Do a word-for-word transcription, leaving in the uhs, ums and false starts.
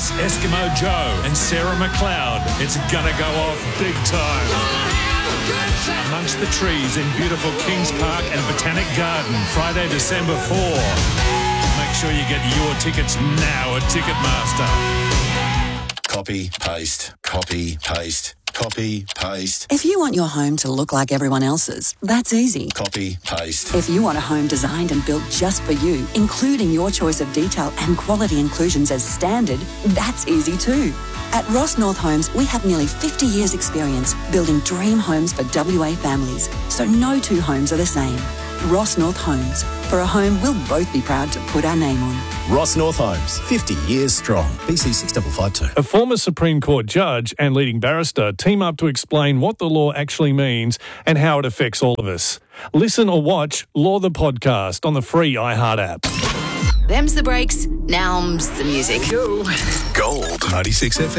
plus Eskimo Joe and Sarah McLeod. It's gonna go off big time. Amongst the trees in beautiful Kings Park and Botanic Garden, Friday, December fourth. Make sure you get your tickets now at Ticketmaster. Copy, paste, copy, paste, copy, paste. If you want your home to look like everyone else's, that's easy. Copy, paste. If you want a home designed and built just for you, including your choice of detail and quality inclusions as standard, that's easy too. At Ross North Homes, we have nearly fifty years experience building dream homes for W A families, so no two homes are the same. Ross North Homes. For a home we'll both be proud to put our name on. Ross North Homes, fifty years strong. B C six five five two. A former Supreme Court judge and leading barrister team up to explain what the law actually means and how it affects all of us. Listen or watch Law the Podcast on the free iHeart app. Them's the breaks, now's the music. Gold ninety-six F M.